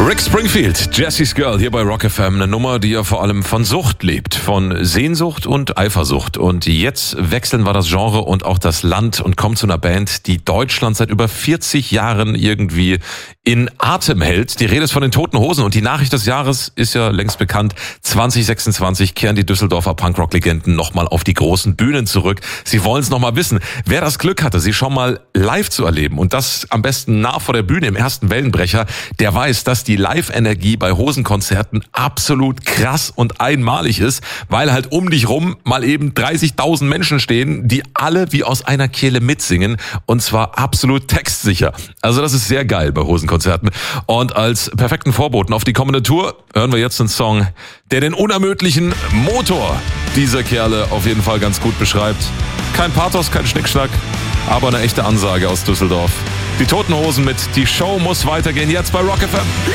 Rick Springfield, Jesse's Girl hier bei Rock FM, eine Nummer, die ja vor allem von Sucht lebt, von Sehnsucht und Eifersucht. Und jetzt wechseln wir das Genre und auch das Land und kommen zu einer Band, die Deutschland seit über 40 Jahren irgendwie in Atem hält. Die Rede ist von den Toten Hosen und die Nachricht des Jahres ist ja längst bekannt. 2026 kehren die Düsseldorfer Punkrock-Legenden nochmal auf die großen Bühnen zurück. Sie wollen es nochmal wissen. Wer das Glück hatte, sie schon mal live zu erleben und das am besten nah vor der Bühne im ersten Wellenbrecher, der weiß, dass die Live-Energie bei Hosenkonzerten absolut krass und einmalig ist, weil halt um dich rum mal eben 30.000 Menschen stehen, die alle wie aus einer Kehle mitsingen und zwar absolut textsicher. Also das ist sehr geil bei Hosenkonzerten. Und als perfekten Vorboten auf die kommende Tour hören wir jetzt einen Song, der den unermüdlichen Motor dieser Kerle auf jeden Fall ganz gut beschreibt. Kein Pathos, kein Schnickschnack, aber eine echte Ansage aus Düsseldorf. Die Toten Hosen mit Die Show muss weitergehen, jetzt bei Rock FM.